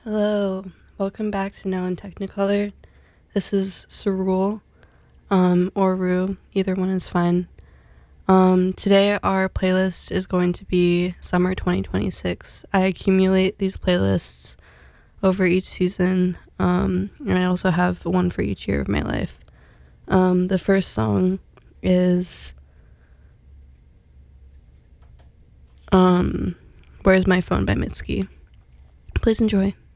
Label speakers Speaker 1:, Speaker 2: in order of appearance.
Speaker 1: Hello, welcome back to Now in Technicolor. This is Cerule, or Rue, either one is fine. Today our playlist is going to be Summer 2026. I accumulate these playlists over each season, and I also have one for each year of my life. The first song is Where's My Phone by Mitski. Please enjoy.